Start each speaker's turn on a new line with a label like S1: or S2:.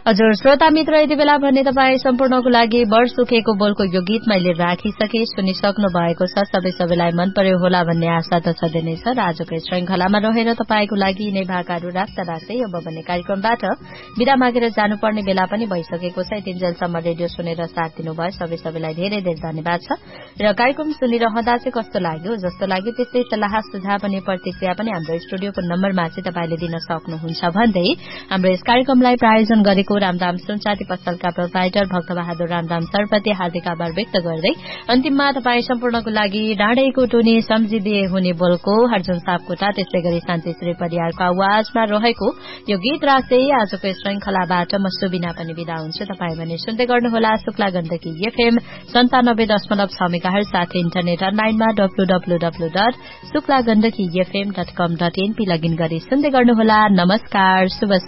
S1: हजुर श्रोता मित्र, यति बेला भने तपाईँ सम्पूर्णको लागि वर्ष सुकेको बोलको यो गीत मैले राखिसके सुनिसक्नु भएको छ। सबैलाई मन पर्यो होला भन्ने आशा त छँदै नै छ र आजको श्रृंखलामा रहेर तपाईँको लागि यिनै भाकाहरू राख्दा राख्दै अब भने कार्यक्रमबाट बिदा मागेर जानुपर्ने बेला पनि भइसकेको छ। यतिन्जेलसम्म रेडियो सुनेर साथ दिनुभयो सबैलाई धेरै धेरै धन्यवाद छ। र कार्यक्रम सुनिरहँदा चाहिँ कस्तो लाग्यो जस्तो लाग्यो त्यस्तै सल्लाह सुझाव अनि प्रतिक्रिया पनि हाम्रो स्टुडियोको नम्बरमा चाहिँ तपाईँले दिन सक्नुहुन्छ भन्दै हाम्रो यस कार्यक्रमलाई प्रायोजन गरेको रामदाम सुनचाँदी पसलका प्रोप्राइटर भक्तबहादुर रामदाम सरप्रति हार्दिक आभार व्यक्त गर्दै अन्तिममा तपाईँ सम्पूर्णको लागि डाँडेको टुनी सम्झिदिए हुने बोलको अर्जुन सापकोटा त्यसै गरी शान्ति श्री परियारको आवाजमा रहेको यो गीत राख्दै आजको श्रृंखलाबाट म सुबिना पनि बिदा हुन्छु। तपाईँ भने सुन्दै गर्नुहोला शुक्ला गण्डकी एफएम 97.6 मेगाहर्ज साथै इन्टरनेट अनलाइनमा www.शुक्लागण्डकीfm.com.np लगइन गरी सुन्दै गर्नुहोला। नमस्कार, शुभ